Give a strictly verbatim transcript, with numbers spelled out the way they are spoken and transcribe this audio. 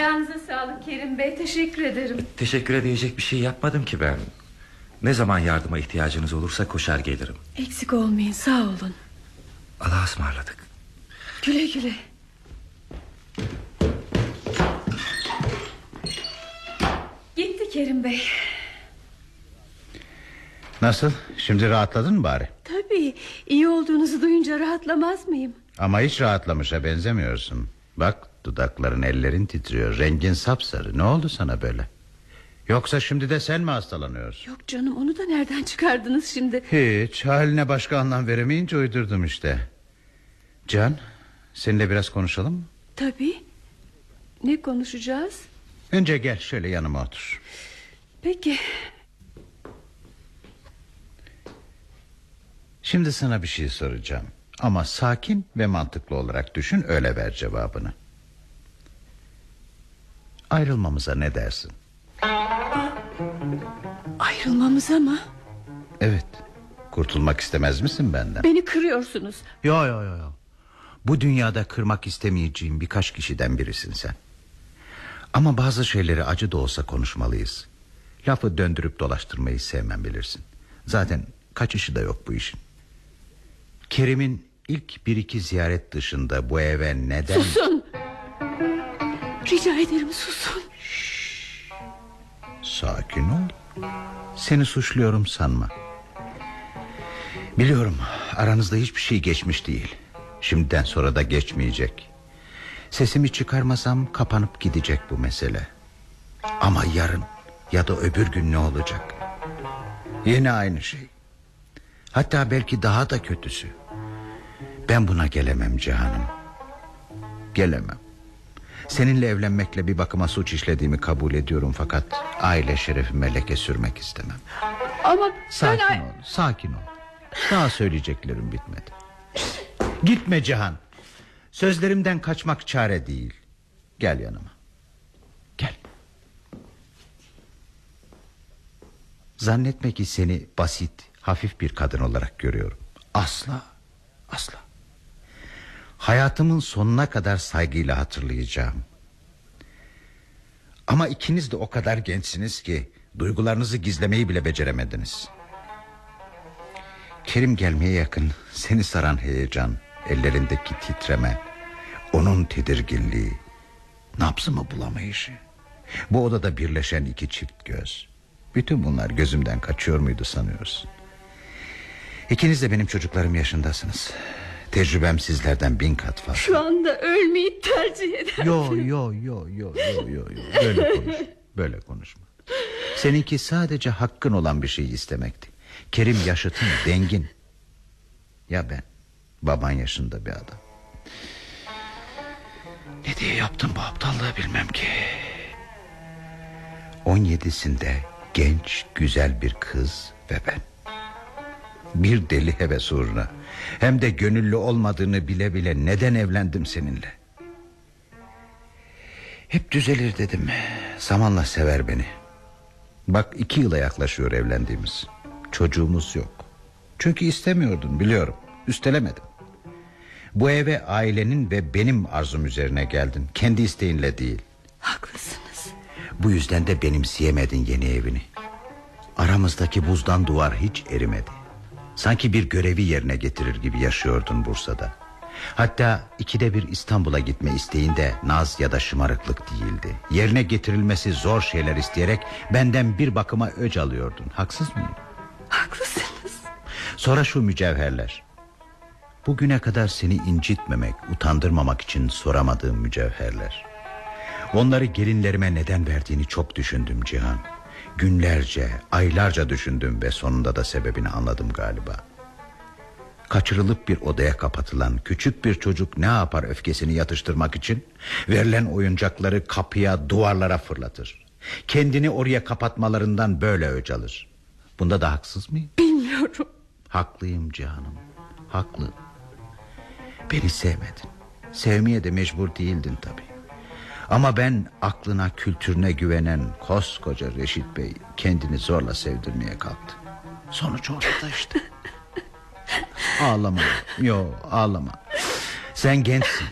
Ayağınıza sağlık Kerim Bey, teşekkür ederim. Teşekkür edecek bir şey yapmadım ki ben. Ne zaman yardıma ihtiyacınız olursa koşar gelirim. Eksik olmayın, sağ olun. Allah'a ısmarladık. Güle güle. Gitti Kerim Bey. Nasıl? Şimdi rahatladın mı bari? Tabii, iyi olduğunuzu duyunca rahatlamaz mıyım? Ama hiç rahatlamışa benzemiyorsun. Bak, dudakların, ellerin titriyor. Rengin sapsarı. Ne oldu sana böyle? Yoksa şimdi de sen mi hastalanıyorsun? Yok canım, onu da nereden çıkardınız şimdi? Hiç, haline başka anlam veremeyince uydurdum işte. Can, seninle biraz konuşalım mı? Tabii. Ne konuşacağız? Önce gel şöyle yanıma otur. Peki. Şimdi sana bir şey soracağım. Ama sakin ve mantıklı olarak düşün, öyle ver cevabını. Ayrılmamıza ne dersin? Ayrılmamıza mı? Evet. Kurtulmak istemez misin benden? Beni kırıyorsunuz. Yo yo yo. Bu dünyada kırmak istemeyeceğim birkaç kişiden birisin sen. Ama bazı şeyleri acı da olsa konuşmalıyız. Lafı döndürüp dolaştırmayı sevmem, bilirsin. Zaten kaçışı da yok bu işin. Kerim'in ilk bir iki ziyaret dışında bu eve neden... Susun. Rica ederim, susun. Şşş. Sakin ol. Seni suçluyorum sanma. Biliyorum, aranızda hiçbir şey geçmiş değil. Şimdiden sonra da geçmeyecek. Sesimi çıkarmasam kapanıp gidecek bu mesele. Ama yarın ya da öbür gün ne olacak? Yine aynı şey. Hatta belki daha da kötüsü. Ben buna gelemem Cihan'ım. Gelemem. Seninle evlenmekle bir bakıma suç işlediğimi kabul ediyorum, fakat aile şerefime leke sürmek istemem. Ama sakin ben... ol, sakin ol. Daha söyleyeceklerim bitmedi. Gitme Cihan. Sözlerimden kaçmak çare değil. Gel yanıma. Gel. Zannetme ki seni basit, hafif bir kadın olarak görüyorum. Asla, asla. Hayatımın sonuna kadar saygıyla hatırlayacağım. Ama ikiniz de o kadar gençsiniz ki duygularınızı gizlemeyi bile beceremediniz. Kerim gelmeye yakın seni saran heyecan, ellerindeki titreme, onun tedirginliği, nabzımı bulamayışı, bu odada birleşen iki çift göz. Bütün bunlar gözümden kaçıyor muydu sanıyorsun? İkiniz de benim çocuklarım yaşındasınız. Tecrübem sizlerden bin kat fazla. Şu anda ölmeyi tercih ederim. Yo yo yo yo yo yo yo. Böyle konuş. Böyle konuşma. Seninki sadece hakkın olan bir şeyi istemekti. Kerim yaşıtın, dengin. Ya ben, baban yaşında bir adam. Ne diye yaptım bu aptallığı bilmem ki. On yedisinde genç, güzel bir kız ve ben. Bir deli heves uğruna, hem de gönüllü olmadığını bile bile neden evlendim seninle? Hep düzelir dedim. Zamanla sever beni. Bak, iki yıla yaklaşıyor evlendiğimiz. Çocuğumuz yok. Çünkü istemiyordun, biliyorum. Üstelemedim. Bu eve ailenin ve benim arzum üzerine geldin. Kendi isteğinle değil. Haklısınız. Bu yüzden de benimseyemedin yeni evini. Aramızdaki buzdan duvar hiç erimedi. Sanki bir görevi yerine getirir gibi yaşıyordun Bursa'da. Hatta ikide bir İstanbul'a gitme isteğinde naz ya da şımarıklık değildi. Yerine getirilmesi zor şeyler isteyerek benden bir bakıma öc alıyordun. Haksız mıyım? Haklısınız. Sonra şu mücevherler. Bugüne kadar seni incitmemek, utandırmamak için soramadığım mücevherler. Onları gelinlerime neden verdiğini çok düşündüm Cihan. Günlerce, aylarca düşündüm ve sonunda da sebebini anladım galiba. Kaçırılıp bir odaya kapatılan küçük bir çocuk ne yapar öfkesini yatıştırmak için? Verilen oyuncakları kapıya, duvarlara fırlatır. Kendini oraya kapatmalarından böyle öc alır. Bunda da haksız mıyım? Bilmiyorum. Haklıyım Cihan'ım, haklı. Beni sevmedin. Sevmeye de mecbur değildin tabii. Ama ben aklına, kültürüne güvenen koskoca Reşit Bey kendini zorla sevdirmeye kalktı. Sonuç ortada işte. Ağlama. Yo, ağlama. Sen gençsin.